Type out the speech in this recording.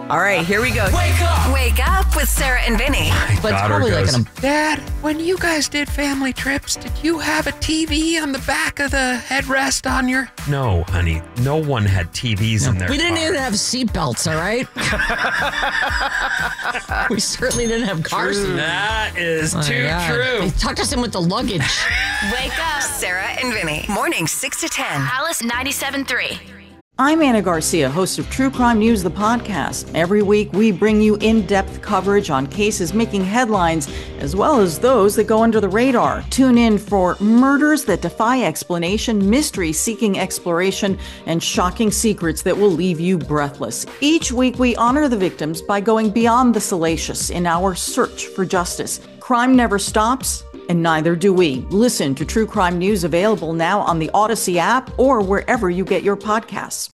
All right, here we go. Wake up! Wake up with Sarah and Vinny. But it's probably like Dad, when you guys did family trips, did you have a TV on the back of the headrest on your... No, honey. No one had TVs in their we didn't car. even have seatbelts, all right? We certainly didn't have car seats. That is Oh, too God. true. They tucked us in with the luggage. Wake up, Sarah and Vinny. Mornings 6 to 10. Alice 97.3. I'm Anna Garcia, host of True Crime News, the podcast. Every week, we bring you in-depth coverage on cases making headlines, as well as those that go under the radar. Tune in for murders that defy explanation, mysteries seeking exploration, and shocking secrets that will leave you breathless. Each week, we honor the victims by going beyond the salacious in our search for justice. Crime never stops, and neither do we. Listen to True Crime News, available now on the Odyssey app or wherever you get your podcasts.